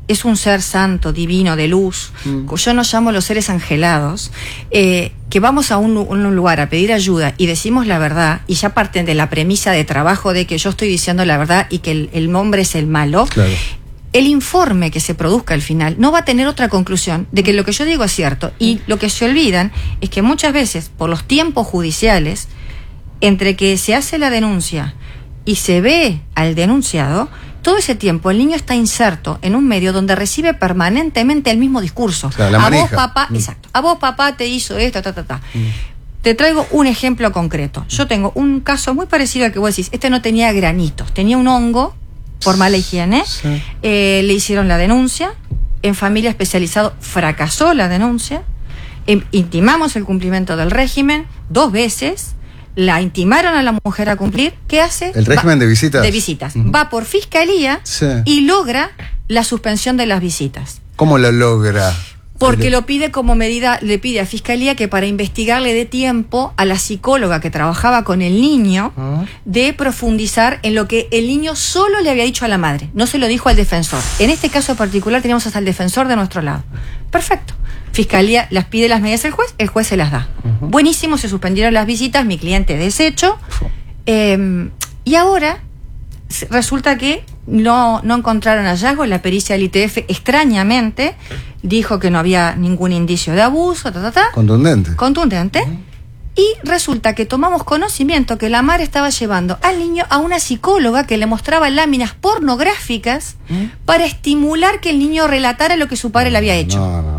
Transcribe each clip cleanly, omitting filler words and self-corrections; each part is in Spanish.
es un ser santo, divino, de luz, yo no llamo los seres angelados, que vamos a un lugar a pedir ayuda y decimos la verdad, y ya parten de la premisa de trabajo de que yo estoy diciendo la verdad y que el hombre es el malo, claro. El informe que se produzca al final no va a tener otra conclusión de que lo que yo digo es cierto. Y lo que se olvidan es que muchas veces, por los tiempos judiciales, entre que se hace la denuncia y se ve al denunciado, todo ese tiempo el niño está inserto en un medio donde recibe permanentemente el mismo discurso. O sea, a vos, papá, exacto, a vos, papá, te hizo esto, Te traigo un ejemplo concreto. Yo tengo un caso muy parecido al que vos decís. Este no tenía granitos, tenía un hongo por mala higiene. Sí. Le hicieron la denuncia. En familia especializado fracasó la denuncia. Intimamos el cumplimiento del régimen 2 veces. La intimaron a la mujer a cumplir. ¿Qué hace? ¿El régimen de visitas? De visitas. Va por fiscalía y logra la suspensión de las visitas. ¿Cómo lo logra? Porque lo pide como medida, le pide a fiscalía que para investigar le dé tiempo a la psicóloga que trabajaba con el niño de profundizar en lo que el niño solo le había dicho a la madre, no se lo dijo al defensor. En este caso particular teníamos hasta el defensor de nuestro lado. Perfecto. Fiscalía las pide las medidas al juez, el juez se las da. Buenísimo, se suspendieron las visitas, mi cliente deshecho. Y ahora resulta que no encontraron hallazgo. La pericia del ITF extrañamente dijo que no había ningún indicio de abuso. Contundente. Y resulta que tomamos conocimiento que la madre estaba llevando al niño a una psicóloga que le mostraba láminas pornográficas para estimular que el niño relatara lo que su padre le había hecho.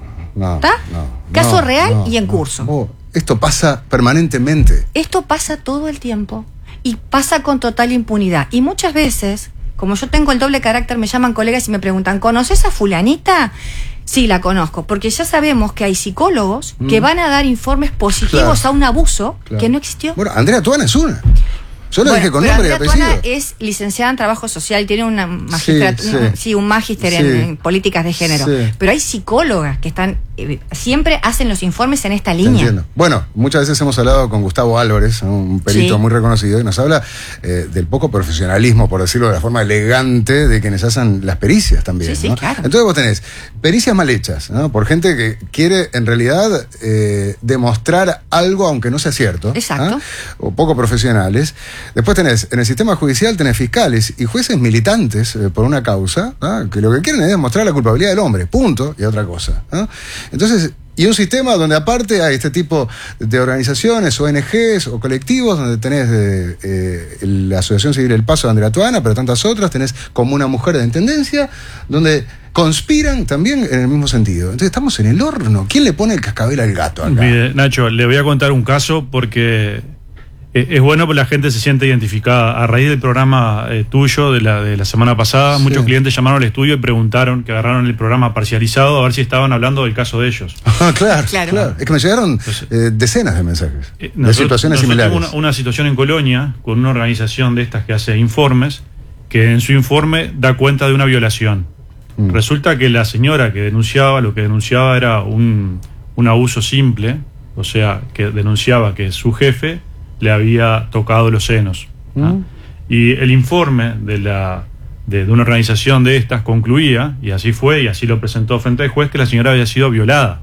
Caso real y en curso. Esto pasa permanentemente. Esto pasa todo el tiempo y pasa con total impunidad. Y muchas veces, como yo tengo el doble carácter, me llaman colegas y me preguntan, ¿conoces a fulanita? Sí, la conozco, porque ya sabemos que hay psicólogos que van a dar informes positivos a un abuso que no existió. Bueno, Andrea Tuana es una. Yo lo dije con nombre y apellido. Andrea Tuana es licenciada en trabajo social, tiene una magistratura, un magíster en políticas de género. Sí. Pero hay psicólogas que están siempre hacen los informes en esta línea. Entiendo. Bueno, muchas veces hemos hablado con Gustavo Álvarez, un perito muy reconocido, y nos habla del poco profesionalismo, por decirlo de la forma elegante, de quienes hacen las pericias también. Sí, ¿no? Claro. Entonces vos tenés pericias mal hechas, ¿no? Por gente que quiere en realidad demostrar algo aunque no sea cierto. Exacto. O poco profesionales. Después tenés, en el sistema judicial tenés fiscales y jueces militantes por una causa, que lo que quieren es demostrar la culpabilidad del hombre, punto, y otra cosa. Entonces, y un sistema donde aparte hay este tipo de organizaciones, ONGs o colectivos, donde tenés la Asociación Civil El Paso de Andrea Tuana, pero tantas otras, tenés como una mujer de intendencia, donde conspiran también en el mismo sentido. Entonces estamos en el horno. ¿Quién le pone el cascabel al gato acá? Mire, Nacho, le voy a contar un caso porque es bueno porque la gente se siente identificada. A raíz del programa tuyo de la semana pasada, muchos clientes llamaron al estudio y preguntaron, que agarraron el programa parcializado, a ver si estaban hablando del caso de ellos. Claro. Es que me llegaron decenas de mensajes de situaciones similares. Tuvimos una situación en Colonia con una organización de estas que hace informes, que en su informe da cuenta de una violación. Resulta que la señora que denunciaba, lo que denunciaba era un abuso simple, o sea, que denunciaba que su jefe le había tocado los senos. Y el informe de una organización de estas concluía, y así fue, y así lo presentó frente al juez, que la señora había sido violada.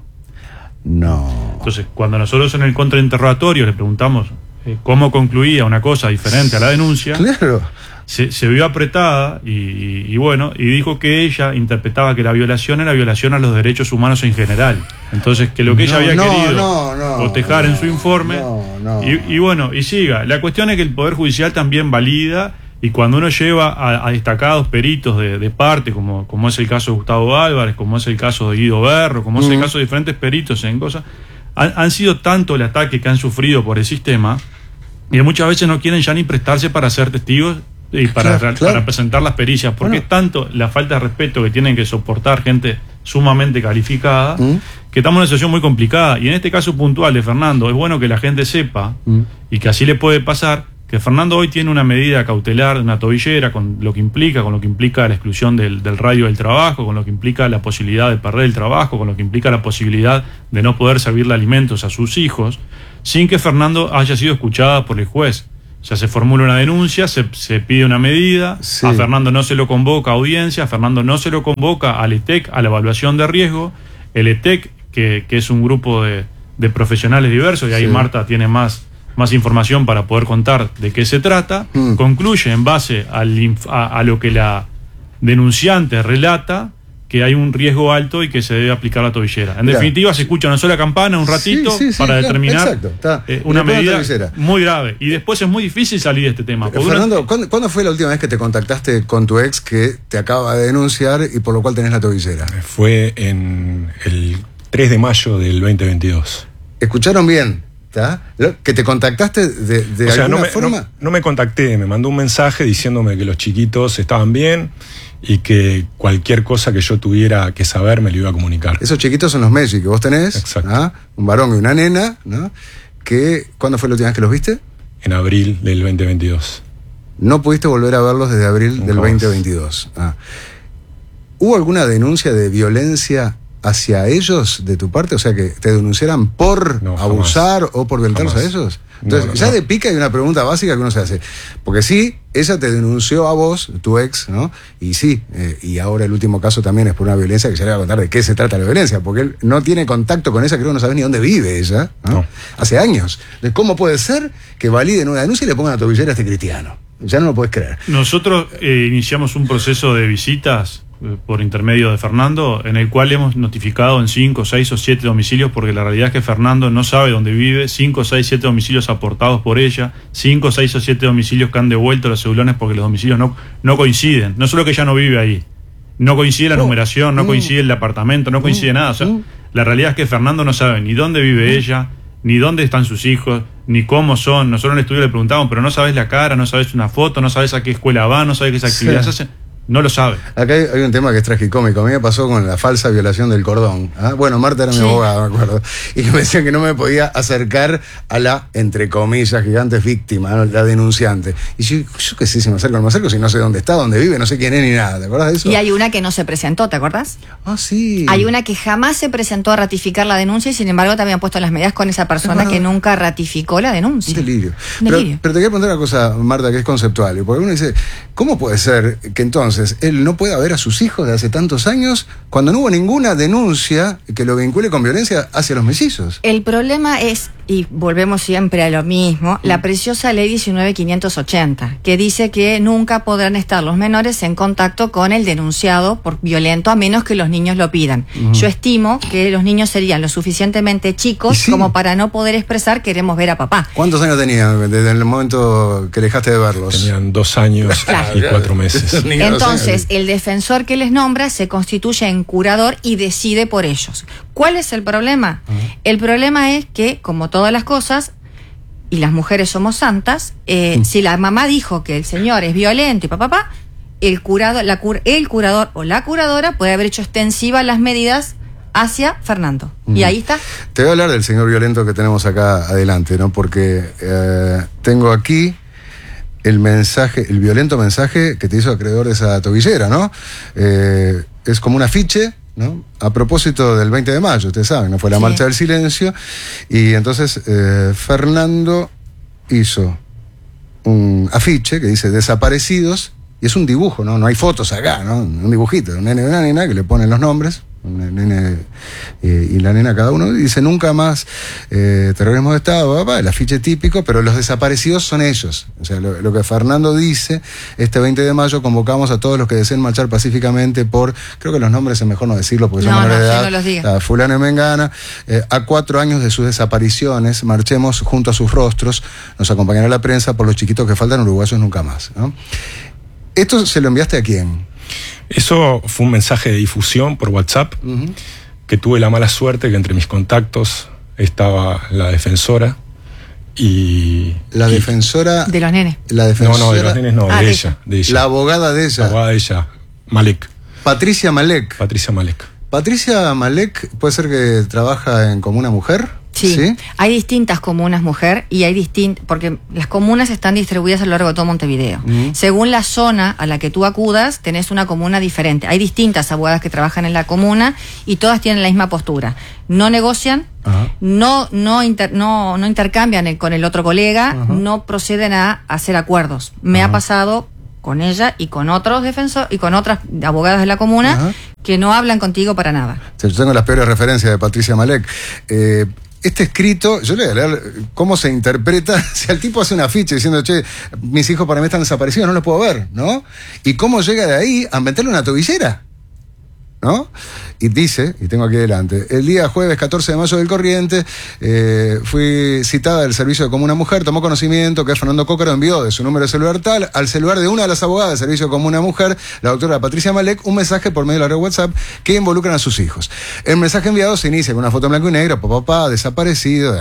No. Entonces, cuando nosotros en el contrainterrogatorio le preguntamos cómo concluía una cosa diferente a la denuncia, se vio apretada y bueno, y dijo que ella interpretaba que la violación era violación a los derechos humanos en general. Entonces, que lo que ella había querido cotejar en su informe, y bueno, y siga. La cuestión es que el Poder Judicial también valida, y cuando uno lleva a destacados peritos de parte, como es el caso de Gustavo Álvarez, como es el caso de Guido Berro, como es el caso de diferentes peritos en cosas, han sido tanto el ataque que han sufrido por el sistema, y muchas veces no quieren ya ni prestarse para ser testigos y para presentar las pericias, porque es tanto la falta de respeto que tienen que soportar gente sumamente calificada, que estamos en una situación muy complicada. Y en este caso puntual de Fernando, es bueno que la gente sepa, y que así le puede pasar, que Fernando hoy tiene una medida cautelar, una tobillera, con lo que implica la exclusión del radio del trabajo, con lo que implica la posibilidad de perder el trabajo, con lo que implica la posibilidad de no poder servirle alimentos a sus hijos, sin que Fernando haya sido escuchada por el juez. O O sea, se formula una denuncia, se pide una medida, sí. A Fernando no se lo convoca a audiencia, a Fernando no se lo convoca al ETEC, a la evaluación de riesgo. El ETEC, que es un grupo de profesionales diversos, y ahí sí. Marta tiene más información para poder contar de qué se trata, concluye en base a lo que la denunciante relata, que hay un riesgo alto y que se debe aplicar la tobillera. En definitiva, se escucha una sola campana un ratito para determinar una medida muy grave. Y después es muy difícil salir de este tema. Fernando, ¿cuándo fue la última vez que te contactaste con tu ex que te acaba de denunciar y por lo cual tenés la tobillera? Fue en el 3 de mayo del 2022. ¿Escucharon bien? ¿Que te contactaste de alguna forma? No me contacté, me mandó un mensaje diciéndome que los chiquitos estaban bien y que cualquier cosa que yo tuviera que saber me lo iba a comunicar. Esos chiquitos son los Messi que vos tenés. Exacto. ¿Ah? Un varón y una nena, ¿no? ¿Cuándo fue la última vez que los viste? En abril del 2022. No pudiste volver a verlos desde abril del 2022. ¿Hubo alguna denuncia de violencia hacia ellos de tu parte? O sea, que te denunciaran por abusar o por violentarlos a ellos. Entonces, de pica hay una pregunta básica que uno se hace. Porque sí, ella te denunció a vos, tu ex, ¿no? Y sí, y ahora el último caso también es por una violencia que ya le voy a contar de qué se trata la violencia, porque él no tiene contacto con ella, creo que no sabe ni dónde vive ella, ¿no? Hace años. Entonces, ¿cómo puede ser que validen una denuncia y le pongan a tobillera a este cristiano? Ya no lo puedes creer. Nosotros iniciamos un proceso de visitas por intermedio de Fernando, en el cual hemos notificado en 5, 6 o 7 domicilios, porque la realidad es que Fernando no sabe dónde vive. 5, 6, 7 domicilios aportados por ella, 5, 6 o 7 domicilios que han devuelto los cedulones porque los domicilios no coinciden. No solo que ella no vive ahí, no coincide la numeración, no coincide el apartamento, no coincide nada. O sea, la realidad es que Fernando no sabe ni dónde vive ella, ni dónde están sus hijos, ni cómo son. Nosotros en el estudio le preguntamos, pero no sabes la cara, no sabes una foto, no sabes a qué escuela va, no sabes qué actividades hace. No lo sabe. Acá hay un tema que es tragicómico. A mí me pasó con la falsa violación del cordón. Bueno, Marta era mi abogada, me acuerdo. Y me decían que no me podía acercar a la, entre comillas, gigante víctima, ¿no? La denunciante. Y yo qué sé si me acerco, si no sé dónde está, dónde vive, no sé quién es ni nada. ¿Te acuerdas de eso? Y hay una que no se presentó, ¿te acordás? Ah, sí. Hay una que jamás se presentó a ratificar la denuncia y sin embargo también han puesto las medidas con esa persona que nunca ratificó la denuncia. Un delirio. Pero te quería preguntar una cosa, Marta, que es conceptual. Porque uno dice, ¿cómo puede ser que entonces él no pueda ver a sus hijos de hace tantos años cuando no hubo ninguna denuncia que lo vincule con violencia hacia los mellizos? El problema es, y volvemos siempre a lo mismo, la preciosa ley 19.580, que dice que nunca podrán estar los menores en contacto con el denunciado por violento a menos que los niños lo pidan. Yo estimo que los niños serían lo suficientemente chicos como para no poder expresar queremos ver a papá. ¿Cuántos años tenían desde el momento que dejaste de verlos? Tenían 2 años y 4 meses. Entonces, el defensor que les nombra se constituye en curador y decide por ellos. ¿Cuál es el problema? El problema es que, como todas las cosas, y las mujeres somos santas, si la mamá dijo que el señor es violento y el curador o la curadora puede haber hecho extensivas las medidas hacia Fernando. Y ahí está. Te voy a hablar del señor violento que tenemos acá adelante, ¿no? Porque tengo aquí el violento mensaje que te hizo acreedor de esa tobillera, ¿no? Es como un afiche, ¿no? A propósito del 20 de mayo, ustedes saben, ¿no? Fue la marcha del silencio. Y entonces Fernando hizo un afiche que dice desaparecidos, y es un dibujo, ¿no? No hay fotos acá, ¿no? Un dibujito, un nene y una nena que le ponen los nombres. Un nene y la nena cada uno, dice nunca más terrorismo de Estado, el afiche típico, pero los desaparecidos son ellos. O sea, lo que Fernando dice, este 20 de mayo convocamos a todos los que deseen marchar pacíficamente por, creo que los nombres es mejor no decirlos porque son menores de edad, no los diga. Fulano y Mengana, a 4 años de sus desapariciones, marchemos junto a sus rostros, nos acompañará la prensa por los chiquitos que faltan, uruguayos nunca más, ¿no? ¿Esto se lo enviaste a quién? Eso fue un mensaje de difusión por WhatsApp, que tuve la mala suerte que entre mis contactos estaba la defensora y... ¿La defensora? De los nenes. La defensora, no, de los nenes no, de ella. La abogada de ella. La abogada de ella, Malek. Patricia Malek. Patricia Malek. Patricia Malek, ¿puede ser que trabaja en Comuna Mujer? Sí, hay distintas comunas mujer y hay porque las comunas están distribuidas a lo largo de todo Montevideo. Según la zona a la que tú acudas, tenés una comuna diferente. Hay distintas abogadas que trabajan en la comuna y todas tienen la misma postura. No negocian, no intercambian con el otro colega, no proceden a hacer acuerdos. Me ha pasado con ella y con otros defensores y con otras abogadas de la comuna que no hablan contigo para nada. Yo tengo las peores referencias de Patricia Malek. Este escrito, yo le voy a leer cómo se interpreta, si el tipo hace una ficha diciendo, che, mis hijos para mí están desaparecidos, no los puedo ver, ¿no? Y cómo llega de ahí a meterle una tobillera, ¿no? Y dice, y tengo aquí delante, el día jueves 14 de mayo del corriente, fui citada del servicio de Comuna Mujer, tomó conocimiento que Fernando Cócaro envió de su número de celular tal al celular de una de las abogadas del servicio de Comuna Mujer, la doctora Patricia Malek, un mensaje por medio de la red WhatsApp que involucran a sus hijos. El mensaje enviado se inicia con una foto en blanco y negro, papá, desaparecido.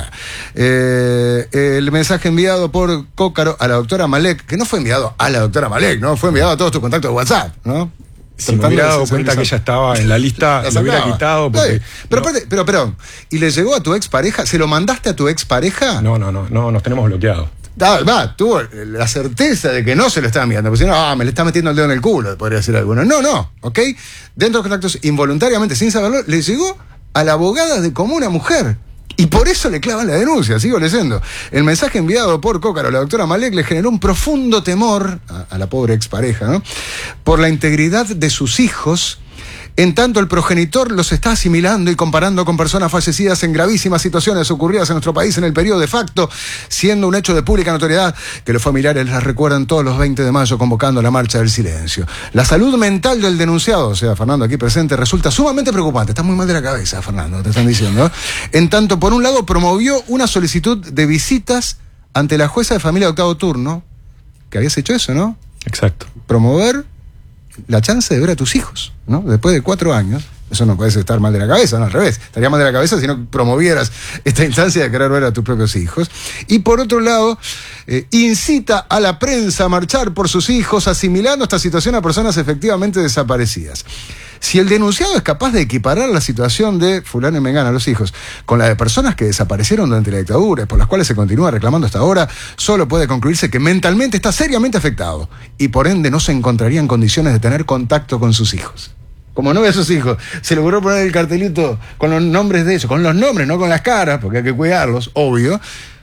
El mensaje enviado por Cócaro a la doctora Malek, que no fue enviado a la doctora Malek, ¿no? Fue enviado a todos tus contactos de WhatsApp, ¿no? Si me hubiera dado cuenta que ella estaba en la lista, lo hubiera quitado. Porque, pero, ¿y le llegó a tu expareja? ¿Se lo mandaste a tu expareja? No, nos tenemos bloqueados. Tuvo la certeza de que no se lo estaba enviando, porque si no, me le está metiendo el dedo en el culo, podría decir alguno. No, ¿ok? Dentro de los contactos, involuntariamente, sin saberlo, le llegó a la abogada de Comuna Mujer. Y por eso le clavan la denuncia, sigo leyendo. El mensaje enviado por Cócaro a la doctora Malek le generó un profundo temor a la pobre expareja, ¿no? Por la integridad de sus hijos. En tanto, el progenitor los está asimilando y comparando con personas fallecidas en gravísimas situaciones ocurridas en nuestro país en el periodo de facto, siendo un hecho de pública notoriedad que los familiares las recuerdan todos los 20 de mayo convocando la marcha del silencio. La salud mental del denunciado, o sea, Fernando aquí presente, resulta sumamente preocupante. Está muy mal de la cabeza, Fernando, te están diciendo, ¿no? En tanto, por un lado, promovió una solicitud de visitas ante la jueza de familia de octavo turno, que habías hecho eso, ¿no? Exacto. Promover la chance de ver a tus hijos, ¿no? Después de 4 años, eso no puedes estar mal de la cabeza, no, al revés, estaría mal de la cabeza si no promovieras esta instancia de querer ver a tus propios hijos. Y por otro lado, incita a la prensa a marchar por sus hijos, asimilando esta situación a personas efectivamente desaparecidas. Si el denunciado es capaz de equiparar la situación de fulano y mengano a los hijos con la de personas que desaparecieron durante la dictadura, por las cuales se continúa reclamando hasta ahora, solo puede concluirse que mentalmente está seriamente afectado y por ende no se encontraría en condiciones de tener contacto con sus hijos. Como no ve a sus hijos, se logró poner el cartelito con los nombres de ellos, con los nombres, no con las caras, porque hay que cuidarlos, obvio.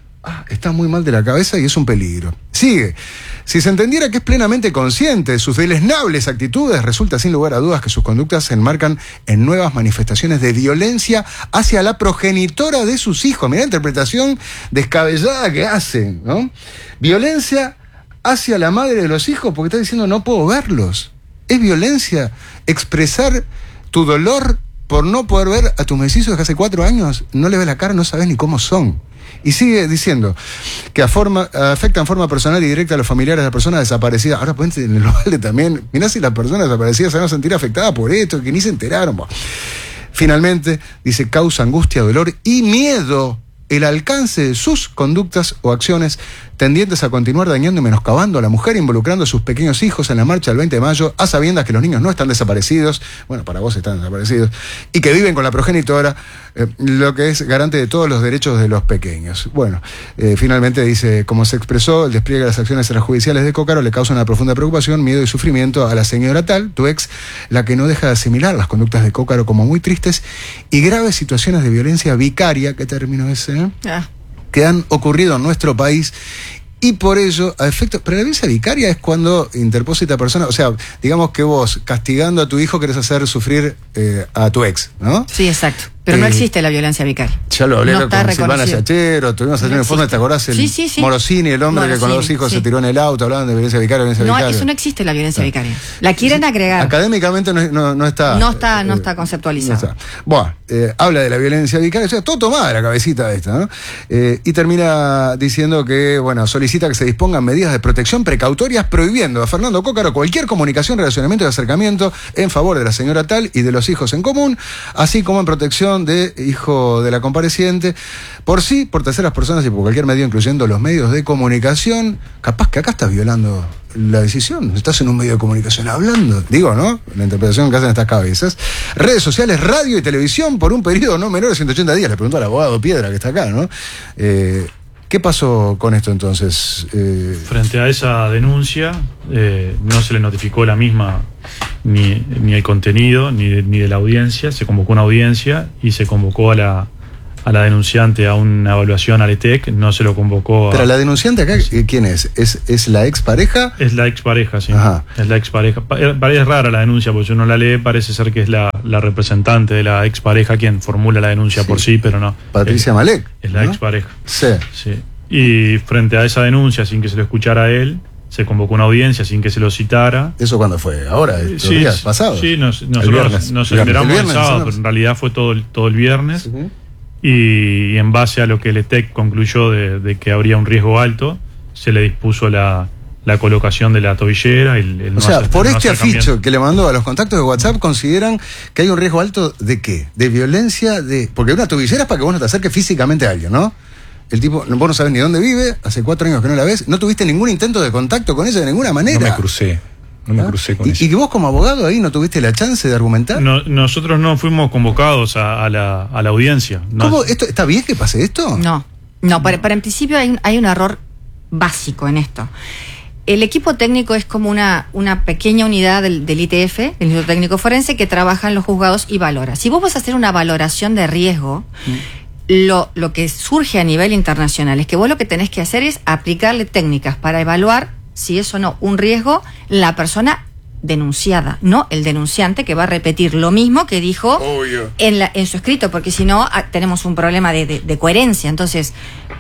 Está muy mal de la cabeza y es un peligro. Sigue. Si se entendiera que es plenamente consciente de sus deleznables actitudes, resulta sin lugar a dudas que sus conductas se enmarcan en nuevas manifestaciones de violencia hacia la progenitora de sus hijos. Mirá la interpretación descabellada que hacen, ¿no? Violencia hacia la madre de los hijos porque está diciendo no puedo verlos. Es violencia expresar tu dolor por no poder ver a tus mellizos que hace 4 años no le ves la cara, no sabes ni cómo son. Y sigue diciendo que afecta en forma personal y directa a los familiares de las personas desaparecidas. Ahora ponte en el balde también. Mirá si las personas desaparecidas se van a sentir afectadas por esto, que ni se enteraron. Finalmente, dice, causa angustia, dolor y miedo el alcance de sus conductas o acciones tendientes a continuar dañando y menoscabando a la mujer, involucrando a sus pequeños hijos en la marcha del 20 de mayo, a sabiendas que los niños no están desaparecidos, bueno, para vos están desaparecidos, y que viven con la progenitora, lo que es garante de todos los derechos de los pequeños. Bueno, finalmente dice, como se expresó, el despliegue de las acciones extrajudiciales de Cócaro le causa una profunda preocupación, miedo y sufrimiento a la señora tal, tu ex, la que no deja de asimilar las conductas de Cócaro como muy tristes y graves situaciones de violencia vicaria, ¿qué término es ese? Que han ocurrido en nuestro país y por ello, a efectos. Pero la violencia vicaria es cuando interpone esta persona, o sea, digamos que vos, castigando a tu hijo, querés hacer sufrir a tu ex, ¿no? Sí, exacto. Pero no existe la violencia vicaria. Ya lo hablé con Silvana Yachero, tuvimos ayer en el fondo, ¿te acordás? Sí. Morosini, el hombre que con los hijos se tiró en el auto, hablaban de violencia vicaria, No, eso no existe la violencia vicaria. La quieren agregar. Académicamente no está. No está conceptualizado. No está. Bueno, habla de la violencia vicaria, o sea, todo tomada de la cabecita de esta, ¿no? Y termina diciendo que, bueno, solicita que se dispongan medidas de protección precautorias prohibiendo a Fernando Cócaro cualquier comunicación, relacionamiento y acercamiento en favor de la señora tal y de los hijos en común, así como en protección de hijo de la compareciente, por sí, por terceras personas y por cualquier medio, incluyendo los medios de comunicación. Capaz que acá estás violando la decisión. Estás en un medio de comunicación hablando. Digo, ¿no? La interpretación que hacen estas cabezas. Redes sociales, radio y televisión por un periodo no menor de 180 días. Le pregunto al abogado Piedra que está acá, ¿no? ¿Qué pasó con esto entonces? Frente a esa denuncia, no se le notificó la misma ni el contenido ni de la audiencia. Se convocó una audiencia y se convocó a la denunciante a una evaluación al ETEC. No se lo convocó Pero la denunciante acá, ¿quién es? ¿Es la expareja? Es la expareja, sí. Ajá. Es la expareja. Es rara la denuncia, porque si uno la lee parece ser que es la representante de la expareja quien formula la denuncia por sí, pero no. Patricia Malek. Es la ¿no? expareja. Sí. Sí. Y frente a esa denuncia, sin que se lo escuchara a él, se convocó una audiencia sin que se lo citara. ¿Eso cuándo fue? ¿Ahora? ¿Estos días pasados? Sí, nosotros nos enteramos el sábado, pero en realidad fue todo el viernes. Uh-huh. Y en base a lo que el ETEC concluyó de que habría un riesgo alto, se le dispuso la colocación de la tobillera. O sea, por este afiche que le mandó a los contactos de WhatsApp, ¿consideran que hay un riesgo alto de qué? ¿De violencia? Porque una tobillera es para que vos no te acerques físicamente a alguien, ¿no? El tipo, vos no sabés ni dónde vive, hace 4 años que no la ves, no tuviste ningún intento de contacto con ella de ninguna manera. No me crucé con ella. ¿Y que vos como abogado ahí no tuviste la chance de argumentar? Nosotros no fuimos convocados a la audiencia. ¿Cómo? ¿Está bien que pase esto? No, para en principio hay un error básico en esto. El equipo técnico es como una pequeña unidad del ITF, el Instituto Técnico Forense, que trabaja en los juzgados y valora. Si vos vas a hacer una valoración de riesgo, lo que surge a nivel internacional es que vos lo que tenés que hacer es aplicarle técnicas para evaluar si es o no un riesgo la persona denunciada, no el denunciante que va a repetir lo mismo que dijo en su escrito, porque si no tenemos un problema de coherencia. Entonces,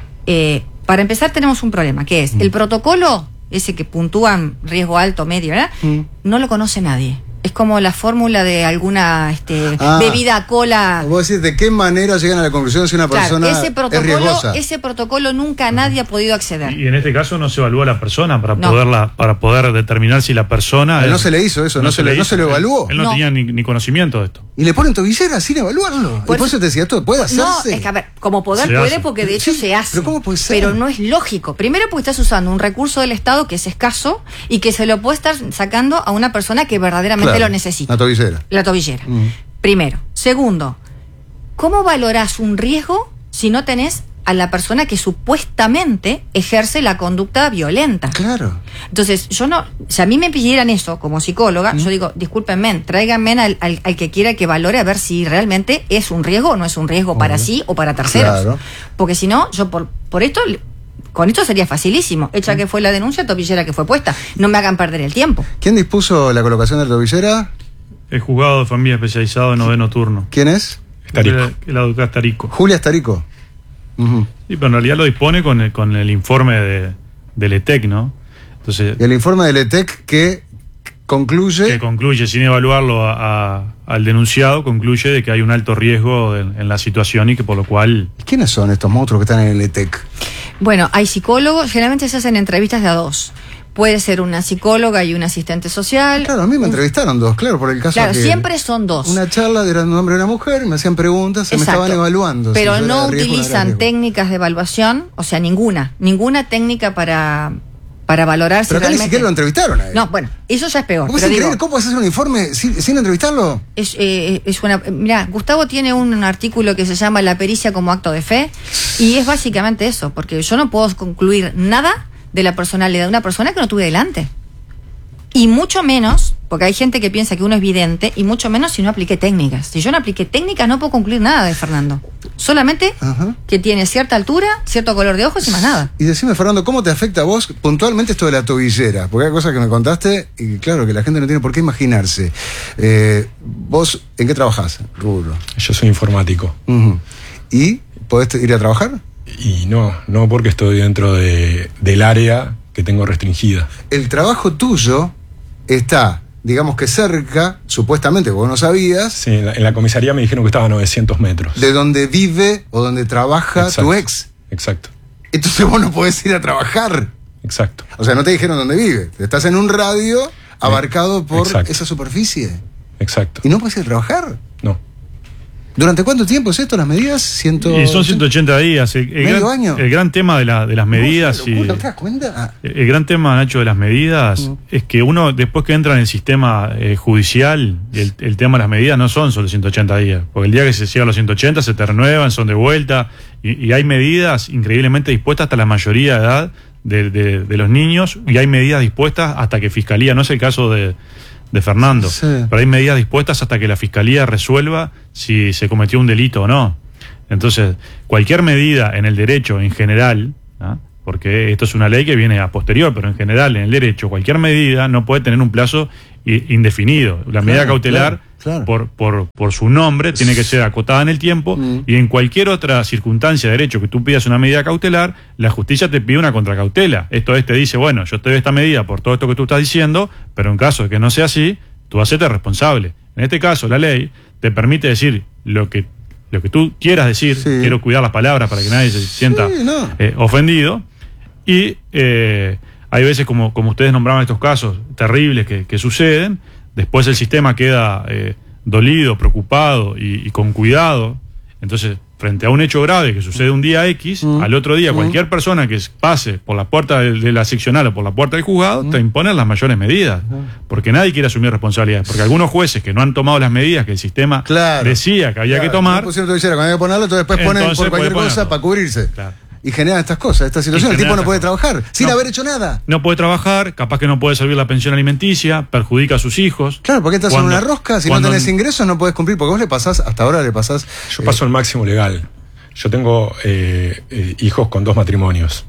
para empezar tenemos un problema, que es el protocolo, ese que puntúan riesgo alto, medio, ¿verdad? No lo conoce nadie. Es como la fórmula de alguna bebida cola. Vos decís, ¿de qué manera llegan a la conclusión si una persona es riesgosa? Ese protocolo nunca nadie ha podido acceder. Y en este caso no se evalúa a la persona para poder determinar si la persona... No se le hizo eso, no se lo evaluó. Él no tenía ni conocimiento de esto. Y le ponen tobillera sin evaluarlo. Por eso te decía, ¿esto puede hacerse? No, es que a ver, como poder se puede hace. Porque de hecho se hace. Pero ¿cómo puede ser? Pero no es lógico. Primero porque estás usando un recurso del Estado que es escaso y que se lo puede estar sacando a una persona que verdaderamente lo necesita. La tobillera. Primero. Segundo, ¿cómo valorás un riesgo si no tenés a la persona que supuestamente ejerce la conducta violenta? Claro. Entonces, si a mí me pidieran eso como psicóloga, yo digo, discúlpenme, tráiganme al que quiera que valore a ver si realmente es un riesgo o no es un riesgo para sí o para terceros. Claro. Porque si no, yo por esto... Con esto sería facilísimo. Hecha que fue la denuncia, tobillera que fue puesta. No me hagan perder el tiempo. ¿Quién dispuso la colocación de la tobillera? El juzgado de familia especializado de 9º turno. ¿Quién es? Estarico. La doctora Estarico. Julia Estarico. Sí, pero en realidad lo dispone con el informe del ETEC, ¿no? Entonces, el informe del ETEC que concluye, sin evaluarlo al denunciado, concluye de que hay un alto riesgo en la situación y que por lo cual... ¿Quiénes son estos monstruos que están en el ETEC? Bueno, hay psicólogos, generalmente se hacen entrevistas de a dos. Puede ser una psicóloga y un asistente social. Claro, a mí me entrevistaron dos, claro, por el caso claro, que... siempre son dos. Una charla de un hombre y una mujer, me hacían preguntas, me estaban evaluando. Pero si no utilizan técnicas de evaluación, o sea, ninguna técnica para valorar pero si acá ni siquiera lo entrevistaron a él. No, bueno, eso ya es peor. ¿Cómo puedes hacer un informe sin entrevistarlo? Mirá, Gustavo tiene un artículo que se llama La pericia como acto de fe, y es básicamente eso, porque yo no puedo concluir nada de la personalidad de una persona que no tuve delante. Y mucho menos, porque hay gente que piensa que uno es vidente, y mucho menos si no apliqué técnicas. Si yo no apliqué técnicas, no puedo concluir nada de Fernando. Solamente que tiene cierta altura, cierto color de ojos y más nada. Y decime, Fernando, ¿cómo te afecta a vos puntualmente esto de la tobillera? Porque hay cosas que me contaste y claro que la gente no tiene por qué imaginarse. ¿Vos en qué trabajás, rubro? Yo soy informático. ¿Y podés ir a trabajar? Y no porque estoy dentro del área que tengo restringida. El trabajo tuyo está, digamos que cerca, supuestamente, vos no sabías. Sí, en la comisaría me dijeron que estaba a 900 metros. De donde vive o donde trabaja tu ex. Exacto. Entonces vos no podés ir a trabajar. Exacto. O sea, no te dijeron dónde vive. Estás en un radio abarcado por esa superficie. Exacto. ¿Y no puedes ir a trabajar? No. ¿Durante cuánto tiempo es esto, las medidas? Y son 180 días. ¿Medio año? El gran tema de las medidas. ¿Te das cuenta? El gran tema, Nacho, de las medidas es que uno, después que entra en el sistema judicial, el tema de las medidas no son solo 180 días. Porque el día que se llega a los 180 se te renuevan, son de vuelta. Y hay medidas increíblemente dispuestas hasta la mayoría de edad de los niños. Y hay medidas dispuestas hasta que Fiscalía, no es el caso de Fernando, sí, pero hay medidas dispuestas hasta que la Fiscalía resuelva si se cometió un delito o no. Entonces, cualquier medida en el derecho en general, ¿no? Porque esto es una ley que viene a posterior, pero en general en el derecho cualquier medida no puede tener un plazo indefinido. La medida cautelar, claro. Por su nombre, tiene que ser acotada en el tiempo, y en cualquier otra circunstancia de derecho que tú pidas una medida cautelar, la justicia te pide una contracautela. Esto te dice, bueno, yo te doy esta medida por todo esto que tú estás diciendo, pero en caso de que no sea así, tú hacete responsable. En este caso, la ley te permite decir lo que tú quieras decir. Sí. Quiero cuidar las palabras para que nadie se sienta ofendido. Y hay veces, como ustedes nombraban estos casos terribles que suceden, después el sistema queda dolido, preocupado y con cuidado. Entonces, frente a un hecho grave que sucede un día X, al otro día cualquier persona que pase por la puerta de la seccional o por la puerta del juzgado te imponen las mayores medidas, porque nadie quiere asumir responsabilidades, porque algunos jueces que no han tomado las medidas que el sistema decía que había que tomar, no pusieron tu visera, cuando había que ponerlo, entonces después ponen por cualquier cosa para cubrirse. Claro. Y generan estas cosas, esta situación. El tipo no puede trabajar sin haber hecho nada. No puede trabajar, capaz que no puede servir la pensión alimenticia, perjudica a sus hijos. Claro, porque estás en una rosca, si no tenés ingresos no podés cumplir, porque vos hasta ahora le pasás... Yo paso el máximo legal. Yo tengo hijos con 2 matrimonios.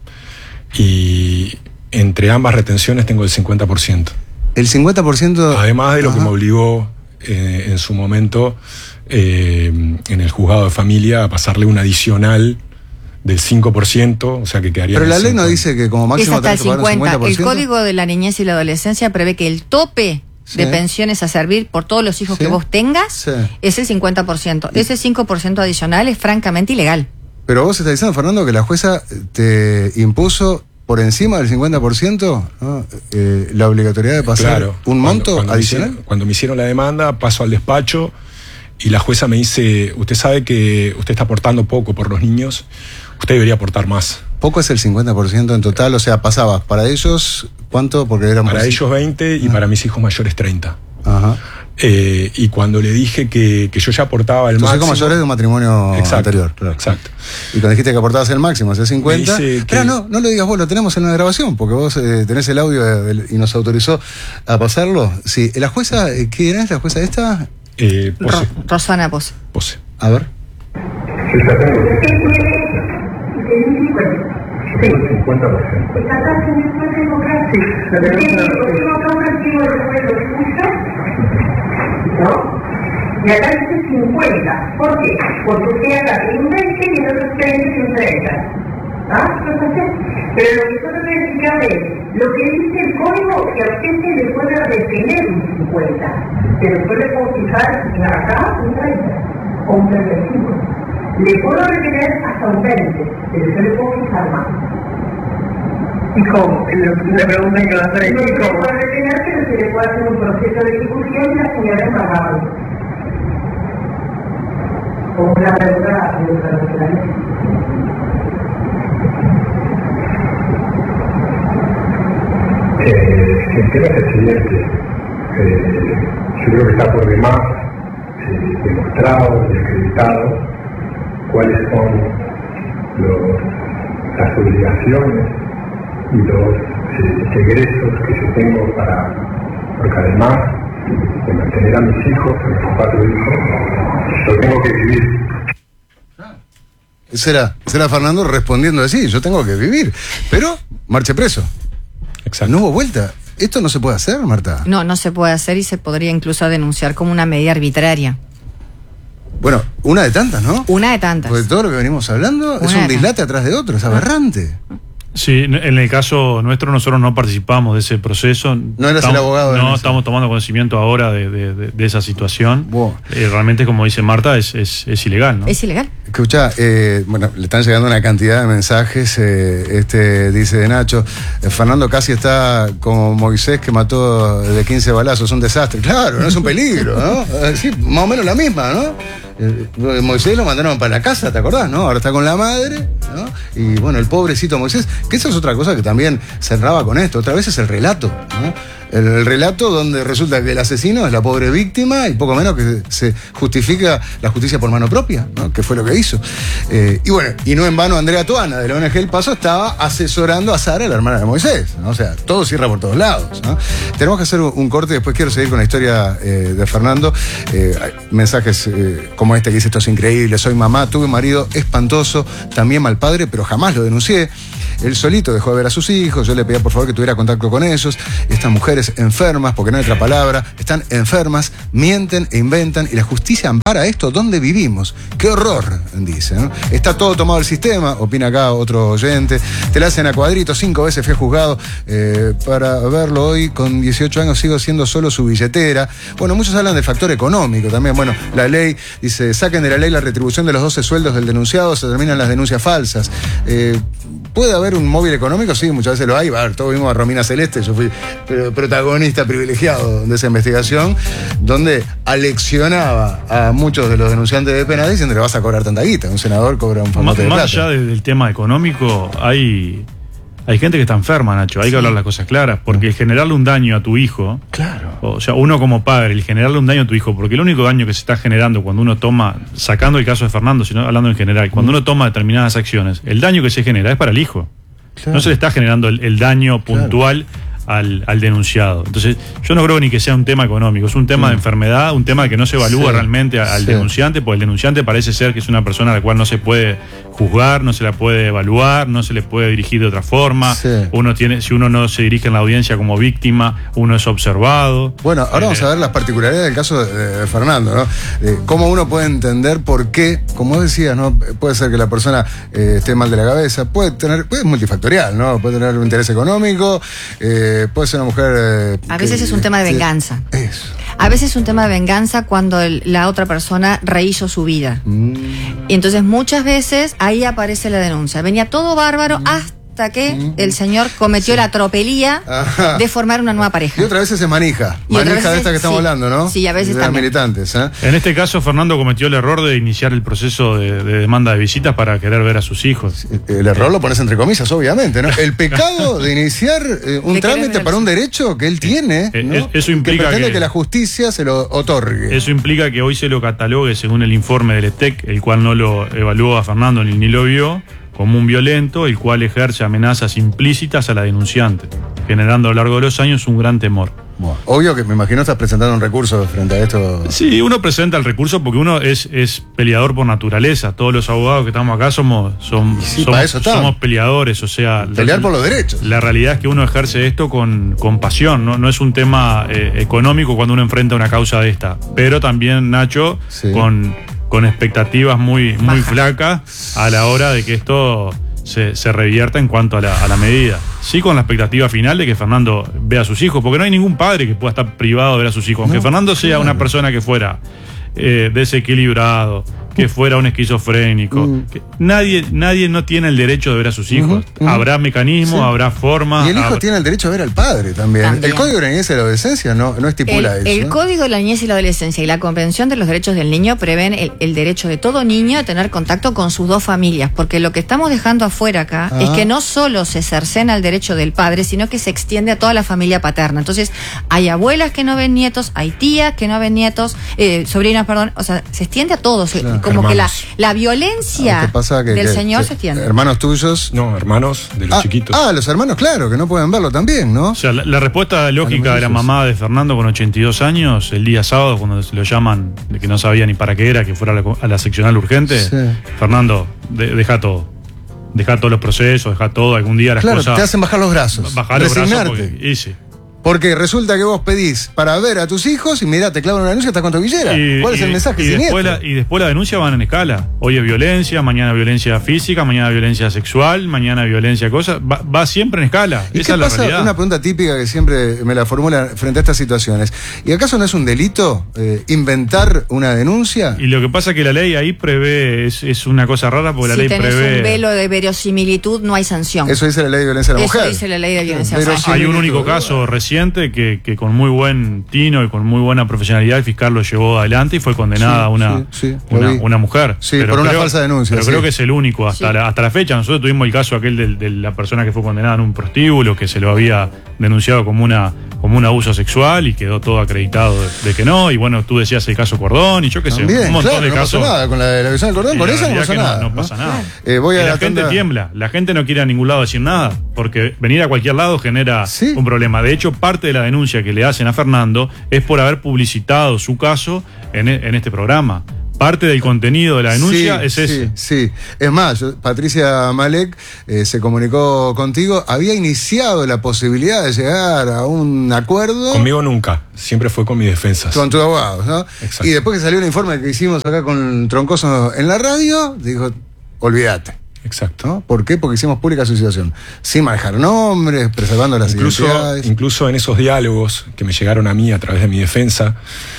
Y entre ambas retenciones tengo el 50%. ¿El 50%? Además de lo que me obligó en su momento en el juzgado de familia a pasarle un adicional del 5%, o sea que quedaría... Pero la ley no dice que como máximo... Es hasta el 50%. El Código de la Niñez y la Adolescencia prevé que el tope de pensiones a servir por todos los hijos que vos tengas es el 50%. Ese 5% adicional es francamente ilegal. Pero vos estás diciendo, Fernando, que la jueza te impuso por encima del 50%, ¿no? La obligatoriedad de pasar un monto adicional. Cuando me hicieron la demanda, paso al despacho y la jueza me dice, usted sabe que usted está aportando poco por los niños, usted debería aportar más. Poco es el 50% en total, o sea, pasabas para ellos, ¿cuánto? Porque éramos para ellos 20 y para mis hijos mayores 30. Ajá. Y cuando le dije que yo ya aportaba el máximo... Tus hijos mayores de un matrimonio anterior. Claro. Exacto. Y cuando dijiste que aportabas el máximo, ese 50... Pero no lo digas vos, lo tenemos en una grabación, porque vos tenés el audio y nos autorizó a pasarlo. Sí, ¿la jueza, quién es la jueza esta? Pose. Rosana Pose. Pose. A ver. Sí, 50%. ¿Está casi en el democrático? ¿No? Y acá dice 50. ¿Por qué? Porque usted acá tiene un 20 y el otro 30 y un 30. ¿Ah? Pero lo que yo te voy a explicar es, lo que dice el código, que a usted se le puede retener un 50. Se le puede fijar acá un 30 o un 35. Le puedo retener hasta un 20, pero yo le puedo fijar más. ¿Y cómo? La pregunta que va a hacer es ¿cómo? No se le puede retener, pero se le puede hacer un proceso de ejecución y la señora es más rápido. Como la pregunta de la ley. El tema es el siguiente. Yo creo que está por demás demostrado y acreditado cuáles son las obligaciones y los egresos que yo tengo porque además de mantener a mis hijos, a mis 4 hijos, yo tengo que vivir. Será Fernando respondiendo así, yo tengo que vivir, pero marche preso. Exacto. No hubo vuelta. ¿Esto no se puede hacer, Marta? No se puede hacer y se podría incluso denunciar como una medida arbitraria. Bueno, una de tantas, ¿no? Una de tantas. Porque todo lo que venimos hablando es un dislate atrás de otro, es aberrante. Sí, en el caso nuestro nosotros no participamos de ese proceso. No eras el abogado. No, estamos tomando conocimiento ahora de esa situación. Wow. Realmente, como dice Marta, es ilegal, ¿no? Es ilegal. Escuchá, bueno, le están llegando una cantidad de mensajes. Dice de Nacho, Fernando casi está como Moisés que mató de 15 balazos, un desastre. Claro, no es un peligro, ¿no? Sí, más o menos la misma, ¿no? Moisés lo mandaron para la casa, ¿te acordás, no? Ahora está con la madre, ¿no? Y bueno, el pobrecito Moisés, que esa es otra cosa que también cerraba con esto, otra vez es el relato, ¿no? El relato donde resulta que el asesino es la pobre víctima y poco menos que se justifica la justicia por mano propia, ¿no? Que fue lo que hizo. Y bueno, y no en vano Andrea Toana de la ONG El Paso estaba asesorando a Sara, la hermana de Moisés, ¿no? O sea, todo cierra por todos lados, ¿no? Tenemos que hacer un corte y después quiero seguir con la historia de Fernando. Hay mensajes como este que dice: esto es increíble, soy mamá, tuve un marido espantoso, también mal padre, pero jamás lo denuncié. Él solito dejó de ver a sus hijos, yo le pedía por favor que tuviera contacto con ellos. Estas mujeres enfermas, porque no hay otra palabra, están enfermas, mienten e inventan, y la justicia ampara esto. ¿Dónde vivimos? ¡Qué horror!, dice, ¿no? Está todo tomado el sistema, opina acá otro oyente. Te la hacen a cuadritos, 5 veces fui a juzgado para verlo hoy, con 18 años sigo siendo solo su billetera. Bueno, muchos hablan del factor económico también. Bueno, la ley dice: saquen de la ley la retribución de los 12 sueldos del denunciado, se terminan las denuncias falsas. ¿Puede haber un móvil económico? Sí, muchas veces lo hay. Todos vimos a Romina Celeste, yo fui protagonista privilegiado de esa investigación, donde aleccionaba a muchos de los denunciantes de penales diciendo: le vas a cobrar tanta guita. Un senador cobra un famoso de plata. Más allá del tema económico, hay gente que está enferma, Nacho. Hay que hablar las cosas claras, porque el generarle un daño a tu hijo, claro, o sea, uno como padre, el generarle un daño a tu hijo, porque el único daño que se está generando cuando uno toma, sacando el caso de Fernando, sino hablando en general, cuando uno toma determinadas acciones, el daño que se genera es para el hijo. Claro. No se le está generando el daño puntual, claro, al denunciado. Entonces, yo no creo ni que sea un tema económico, es un tema de enfermedad, un tema que no se evalúa realmente al denunciante, porque el denunciante parece ser que es una persona a la cual no se puede juzgar, no se la puede evaluar, no se le puede dirigir de otra forma. Si uno no se dirige en la audiencia como víctima, uno es observado. Bueno, ahora vamos a ver las particularidades del caso de Fernando, ¿no? Cómo uno puede entender por qué, como decías, ¿no? Puede ser que la persona esté mal de la cabeza, puede es multifactorial, ¿no? Puede tener un interés económico, puede ser una mujer... a veces es un tema de venganza. Eso. A veces es un tema de venganza cuando la otra persona rehizo su vida. Y entonces muchas veces ahí aparece la denuncia. Venía todo bárbaro hasta que el señor cometió la tropelía de formar una nueva pareja. Y otra vez se manija de esta que estamos hablando, ¿no? Sí, a veces de también. Las militantes, ¿eh? En este caso, Fernando cometió el error de iniciar el proceso de demanda de visitas para querer ver a sus hijos. El error lo pones entre comillas, obviamente, ¿no? El pecado de iniciar un trámite para un derecho que él tiene, ¿no? Eso implica que pretende que la justicia se lo otorgue. Eso implica que hoy se lo catalogue, según el informe del ETEC, el cual no lo evaluó a Fernando ni lo vio, como un violento, el cual ejerce amenazas implícitas a la denunciante, generando a lo largo de los años un gran temor. Bueno, obvio que me imagino estás presentando un recurso frente a esto. Sí, uno presenta el recurso porque uno es peleador por naturaleza. Todos los abogados que estamos acá somos peleadores, o sea... Pelear por los derechos. La realidad es que uno ejerce esto con pasión, no es un tema económico cuando uno enfrenta una causa de esta. Pero también, Nacho, con expectativas muy flacas a la hora de que esto se revierta en cuanto a la medida. Sí, con la expectativa final de que Fernando vea a sus hijos, porque no hay ningún padre que pueda estar privado de ver a sus hijos. Aunque Fernando sea una persona que fuera desequilibrado, que fuera un esquizofrénico, que nadie no tiene el derecho de ver a sus hijos. Habrá mecanismos, habrá formas. Y el hijo tiene el derecho a ver al padre también. El Código de la Niñez y la Adolescencia no estipula eso. El Código de la Niñez y la Adolescencia y la Convención de los Derechos del Niño prevén el derecho de todo niño a tener contacto con sus dos familias, porque lo que estamos dejando afuera acá es que no solo se cercena el derecho del padre, sino que se extiende a toda la familia paterna. Entonces, hay abuelas que no ven nietos, hay tías que no ven nietos, sobrinas, perdón, o sea, se extiende a todos. Como hermanos. Que la violencia del señor se extiende. ¿Hermanos tuyos? No, hermanos de los chiquitos. Los hermanos, claro, que no pueden verlo también, ¿no? O sea, la respuesta lógica de la mamá de Fernando con 82 años, el día sábado, cuando lo llaman, de que no sabía ni para qué era, que fuera a la seccional urgente, Fernando, deja todo. Deja todos los procesos, deja todo, algún día las cosas... Claro, te hacen bajar los brazos. Bajar los brazos porque, porque resulta que vos pedís para ver a tus hijos y mirá, te clavan una denuncia, estás con tobillera. ¿Cuál es el mensaje? Y después la denuncia van en escala. Hoy es violencia, mañana violencia física, mañana violencia sexual, mañana violencia cosas. Va siempre en escala. ¿Y esa qué es pasa? la realidad. Una pregunta típica que siempre me la formula frente a estas situaciones. ¿Y acaso no es un delito inventar una denuncia? Y lo que pasa es que la ley ahí prevé, es una cosa rara porque la ley prevé... Si tenés un velo de verosimilitud, no hay sanción. Eso dice la ley de violencia de la mujer. Eso dice la ley de violencia de la mujer. Hay un único caso reciente reciente que con muy buen tino y con muy buena profesionalidad el fiscal lo llevó adelante y fue condenada una mujer. Sí, pero por una falsa denuncia. Pero creo que es el único hasta la fecha. Nosotros tuvimos el caso aquel de la persona que fue condenada en un prostíbulo, que se lo había denunciado como un abuso sexual y quedó todo acreditado de que no. Y bueno, tú decías el caso Cordón y yo qué sé, un montón de casos. No pasa nada con la visión del Cordón, con eso no pasa nada. No pasa nada. La gente tiembla, la gente no quiere a ningún lado decir nada, porque venir a cualquier lado genera un problema. De hecho, parte de la denuncia que le hacen a Fernando es por haber publicitado su caso en este programa. Parte del contenido de la denuncia es ese. Sí. Es más, Patricia Malek se comunicó contigo, había iniciado la posibilidad de llegar a un acuerdo. Conmigo nunca, siempre fue con mis defensas. Con tus abogados, ¿no? Exacto. Y después que salió el informe que hicimos acá con Troncoso en la radio, dijo, olvídate. Exacto. ¿No? ¿Por qué? Porque hicimos pública su situación, sin manejar nombres, preservando las identidades. Incluso en esos diálogos que me llegaron a mí a través de mi defensa,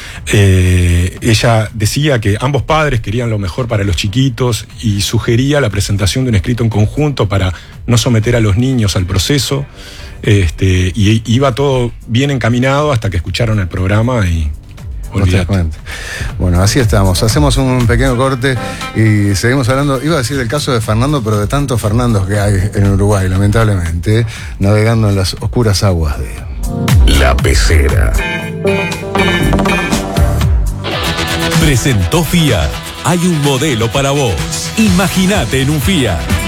ella decía que ambos padres querían lo mejor para los chiquitos y sugería la presentación de un escrito en conjunto para no someter a los niños al proceso, y iba todo bien encaminado hasta que escucharon el programa y... Bueno, así estamos. Hacemos un pequeño corte y seguimos hablando. Iba a decir del caso de Fernando, pero de tantos Fernandos que hay en Uruguay, lamentablemente, navegando en las oscuras aguas de La Pecera. Presentó Fiat. Hay un modelo para vos. Imagínate en un Fiat.